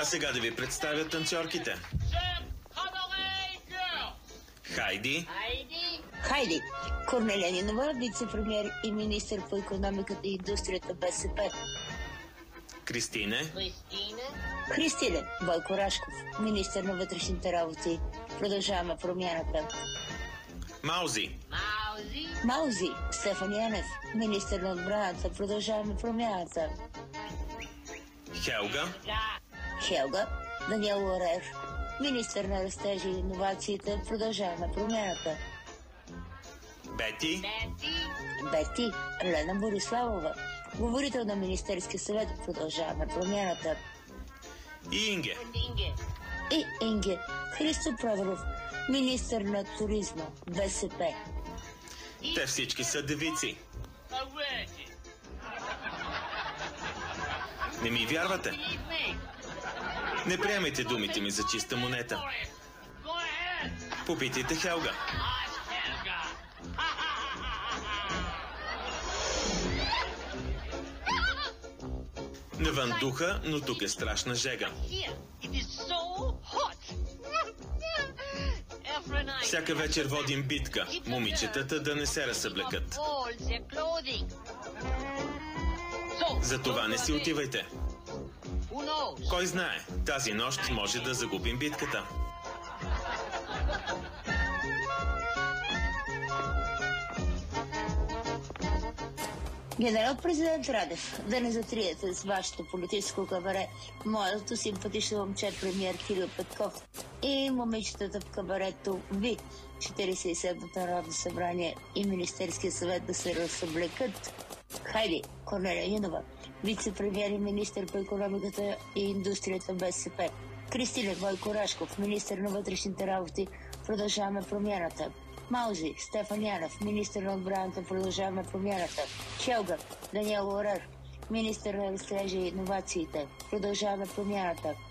А сега да ви представя танцорките. Хайди. Хайди. Корнелия Нинова, вице-премьер и министър по икономиката и индустрията БСП. Кристине. Христине. Бойко Рашков, министър на вътрешните работи. Продължаваме промяната. Маузи. Маузи. Стефан Янев, министър на отбраната. Продължаваме промяната. Хелга. Даниел Лорер, министър на растежа и иновациите. Продължаваме промяната. Бети. Лена Бориславова, говорител на Министерския съвет. Продължаваме промяната. И Инге. Христо Проверов, министър на туризма. БСП. Те всички са девици. Не ми вярвате? Не приемайте думите ми за чиста монета. Попитайте Хелга. Навън духа, но тук е страшна жега. Всяка вечер водим битка. Момичетата да не се разсъблекат. Затова не си отивайте. Кой знае, тази нощ може да загубим битката. Генерал-президент Радев, да не затриете с вашето политическо кабаре моето симпатично момче премиер Кирил Петков и момичетата в кабарето ви, 47-то Народно събрание и Министерския съвет да се разсъблекат. Хайди. Корнелия Нинова, вице-премьер и министър по икономиката и индустрията БСП. Кристине. Бойко Рашков, министър на вътрешните работи. Продължаваме промяната. Маузи. Стефан Янев, министър на отбраната. Продължаваме промяната. Хелга. Даниел Лорер, министър на растежа и иновациите. Продължаваме промяната.